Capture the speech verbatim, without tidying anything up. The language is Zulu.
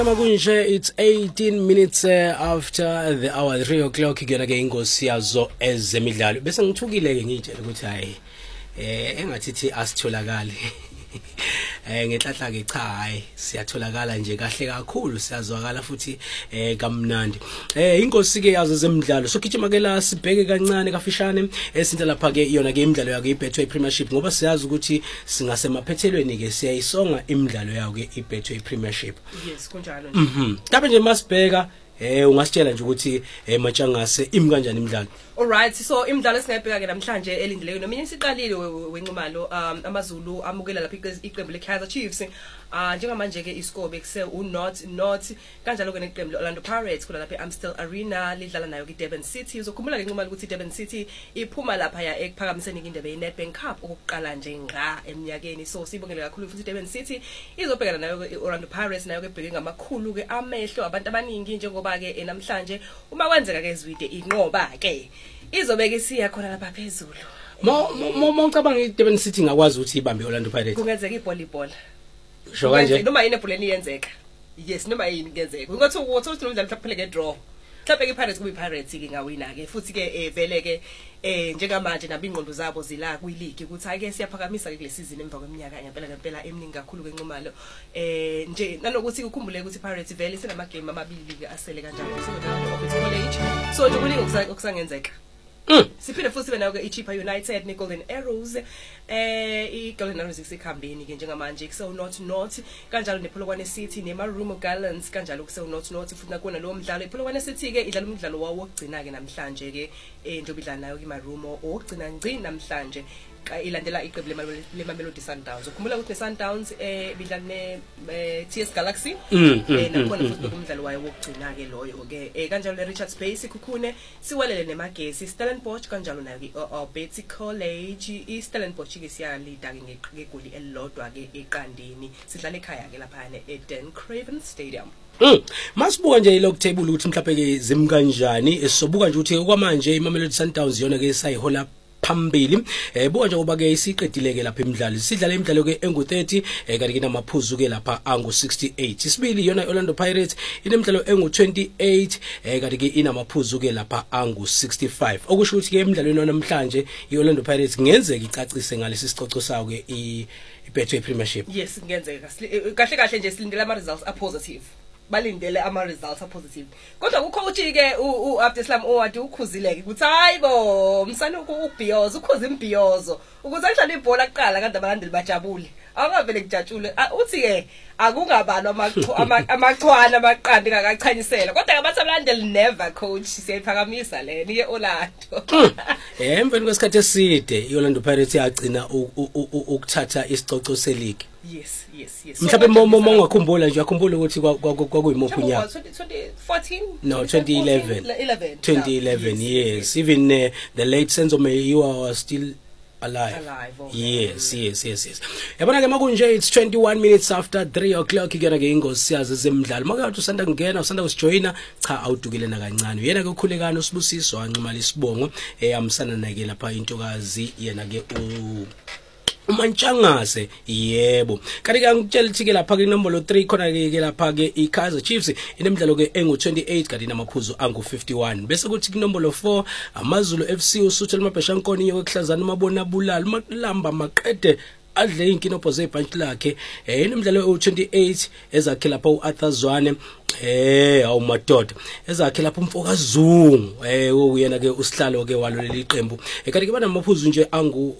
Makunje, it's eighteen minutes uh, after the hour three o'clock kuyona ke ingosi yazo ezemidlalo bese ngithukile ke ngitshela ukuthi hayi eh engathithi asitholakali eh ngehlahla ke cha hayi siyatholakala nje kahle kakhulu siyazwakala futhi eh kamnandi eh ingosi ke yazo zemidlalo so gijima ke la sibheke kancane kafishane esinta lapha ke iyona ke imidlalo yakhe iBetway Premiership ngoba siyazi ukuthi singasemaphethelweni ke siyayisonga imidlalo yakhe iBetway Premiership. Yes kunjalo nje. Mhm tabe nje masibheka eh ungasitshela nje ukuthi eh matshangase imi kanjani imidlalo. Alright, so imidlalo esingayibheka ke namhlanje elindeleke nomini siqalile wenqumalo um amaZulu amukela lapha iqembu leKaizer Chiefs ah njengamanje ke iscore bekuse uNorth North kanjalo ke neqembu leOrlando Pirates kula lapha eAmstel Arena lidlala nayo keDurban City. Uzokhumbula ke nqumalo ukuthi Durban City iphuma lapha ya ekuphakamiseni indebe yeNedbank Cup okuqala nje ngqa eminyakeni. So sibongele kakhulu futhi Durban City izobhekana nayo keOrlando Pirates nayo kebheke ngamakhulu ke amehlo abantu abaningi njengoba ke namhlanje uma kwenzeka ke Zwide inqoba ke izobeka isiya khona lapha phezulu. Mo mo ngicabanga iDurban City ngakwazi ukuthi ibambe iOrlando Pirates. Kungenzeka ivolleyball. Sho kanje. Noma yini ebholeni iyenzeka. Yes, noma yini kungenzeka. Ngathi ukuthi uthi umdlalo mhlawumbe ke draw. Mhlawumbe ke iPirates kuba iPirates ke ngawina ke futhi ke eh vele ke eh njengamanje nabi ingqondo zabo zila kwileague ukuthi ake siyaphakamisa ke kule season emva kweminyaka ngempela ngempela eminingi kakhulu kenqumalo eh nje nanokuthi ukhumbule ukuthi iPirates vele sinama game amabili ke asele kanjalo sibona ukuthi college so nje kuningi okusangenzeka. Mm. Siphinde futhi sibe nayo ke iChippa United ne Golden Arrows eh iGolden Arrows isikhambeni ke njengamanje kuse uNorth North kanjalo nePolokwane City neMarumo Gallants kanjalo kuse uNorth North futhi nakona lo mdlalo iPolokwane City ke idlala umdlalo wawo wokugcina ke namhlanje ke eh njobe idlala nayo keMarumo okugcina ngci namhlanje ilandela iqembu leMamelodi Sundowns. Ukhumbula ukuthi Sundowns eh bidlala ne T S Galaxy eh nakhona futhi umdlalo wayo wokugcina ke loyo ke eh kanjalo leRichards Bay sikhukhune siwelele neMagesi Stellenbosch kanjalo nayo iBetty College iStellenbosch ke siyalida ke ngegoli elilodwa ke eqandeni sidlala ekhaya ke lapha eDen Craven Stadium. Mm. Masibuka nje ilog table ukuthi mhlawumbe ke zimi kanjani esizobuka nje ukuthi kwamanje iMamelodi Sundowns yona ke sayihola phambili eh buka nje ngoba ke isiqedile ke lapha emidlalo sidlala imidlalo ke engu thirty eh kanti kinamaphuzu ke lapha angu sixty-eight isibili yona Orlando Pirates inemidlalo engu twenty-eight eh kanti ke inamaphuzu ke lapha angu sixty-five okusho ukuthi ke emidlalweni namhlanje iOrlando Pirates ngenzeka icacise ngalesi sicoco sawo ke iBetway Premiership. Yes ngenzeka kahle kahle nje silindele ama results are positive balindele ama results are positive kodwa ucoach ke uAbdeslam owadi ukhuzileke ukuthi hayibo msana ubhiyozo ukhuza imbhiyozo ukuze adlale ibhola kuqala kanti abalandeli bajabule akavele kujatshule uthi ke akungabalwa amachwana amaqandi ngakachanyisela kodwa ngabathi abalandeli never coach siyayiphakamisa leni yeOrlando eh emveni kwesikhathi eside iOrlando Pirates yagcina ukuthatha isicoco seleague. Yes yes yes mhlawumbe momo ungakhumbula nje yakhumbula ukuthi kwakuyimuphi unyaka twenty fourteen no twenty eleven twenty eleven yes even uh, the late Senzo Meyiwa was still alive, alive okay. yes yes yes yes yabona ke makunje it's twenty-one minutes after three o'clock ikena ke ingosi yazo zemidlalo makathi usanda kungena usanda kusijoina cha awudukile na kancane yena ke ukhulekana usibusiso wanqumala isibongo ehamsana nake lapha intokazi yena ke u uMantshangase yebo kanti ke ngitshela ukuthi ke lapha ke inombolo three khona ke lapha ke iKaizer Chiefs inemidlalo ke engu twenty-eight kanti namaphuzu angu fifty-one bese kuthi inombolo four amaZulu F C uSuthela Mabheshankoni yokuhlazana umabona bulala umalamba maqede adle inkinopho zebhanti lakhe eh inemidlalo u twenty-eight ezakhe lapha uArthur Zwane eh awumadoda ezakhe lapha umfokazungu eh uyena ke usihlalo ke walo leli qembu kanti ke banamaphuzu nje angu